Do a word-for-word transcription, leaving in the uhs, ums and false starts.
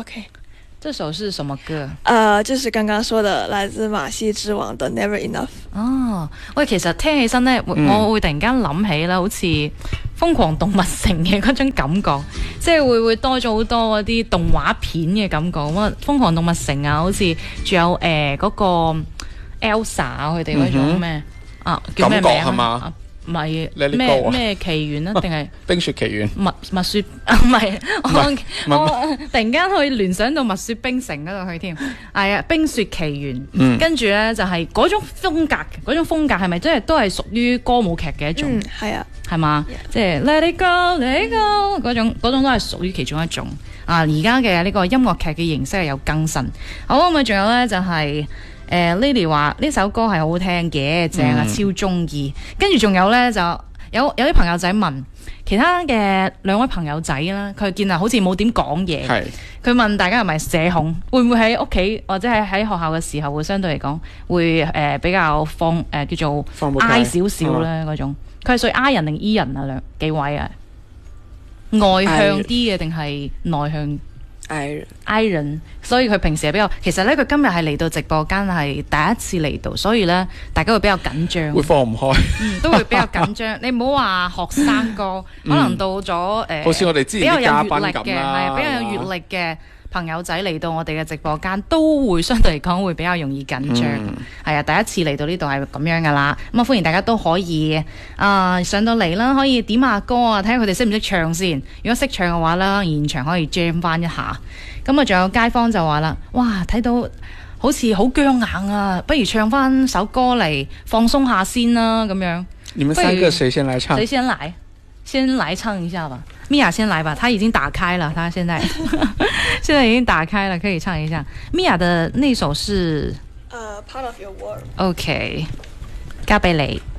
OK， 這首是什麼歌？ 呃，就是剛剛說的來自馬戲之王的 Never Enough。 哦，喂，其實聽起身咧， 嗯、 我會突然間諗起啦，好似瘋狂動物城嘅嗰種感覺，即係會會多咗好多嗰啲動畫片嘅感覺。咁啊，瘋狂動物城啊，好似仲有誒嗰、呃那個 Elsa 佢哋嗰種咩、嗯、啊叫咩名係嘛？ 唔係咩咩奇緣啊？定係冰雪奇緣？ 蜜蜜雪啊？唔係，我我突然間去聯想到蜜雪冰城嗰度去添。係啊，冰雪奇緣。嗯、跟住咧就係、是、嗰種風格，嗰種風格係咪真係都係屬於歌舞劇嘅一種？ 係、嗯、啊， 係嘛？即係 Let it go，Let it go 嗰種嗰種都係屬於其中一種。啊，而家嘅呢個音樂劇嘅形式係有更新。好，咁啊，仲有咧就係、是。誒、呃、Lily 話呢首歌係好好聽嘅，正啊，超中意。跟住仲有呢，就有有啲朋友仔問其他嘅兩位朋友仔啦，佢見啊好似冇點講嘢，佢問大家係咪社恐，會唔會喺屋企或者係喺學校嘅時候會相對嚟講會誒、呃、比較放誒、呃、叫做 I 少少咧嗰種。佢係屬於 I 人定 E 人啊？兩幾位啊？外向啲嘅定係內向？ I 人 I 人，所以佢平時係比較，其實咧佢今日係嚟到直播間係第一次嚟到，所以咧大家會比較緊張， 會放唔開， 嗯，都會比較緊張。你唔好話學生哥，可能到咗誒、呃， 好似我哋之前啲嘉賓咁啦， 係比較有閱歷嘅朋友仔嚟到我哋嘅直播間，都會相對嚟講會比較容易緊張。係、嗯、啊，第一次嚟到呢度係咁樣噶啦。咁啊，歡迎大家都可以啊、呃、上到嚟啦，可以點下歌啊，睇下佢哋識唔識唱先。如果識唱嘅話啦，現場可以 jam 翻一下。咁啊，仲有街坊就話啦，哇，睇到好似好僵硬啊，不如唱翻首歌嚟放鬆下先啦，咁樣。 你們三個誰先來唱？ 誰先來？先來唱一下吧。米婭先來吧，她已經打開了，她現在現在已經打開了，可以唱一下。米婭的那首是呃、uh, Part of Your World。 OK，交俾你。